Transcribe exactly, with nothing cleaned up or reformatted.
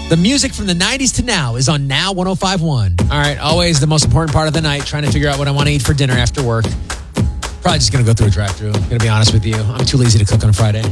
The music from the nineties to now is on Now one oh five point one. All right, always the most important part of the night, trying to figure out what I want to eat for dinner after work. Probably just going to go through a drive-thru. I'm going to be honest with you. I'm too lazy to cook on a Friday.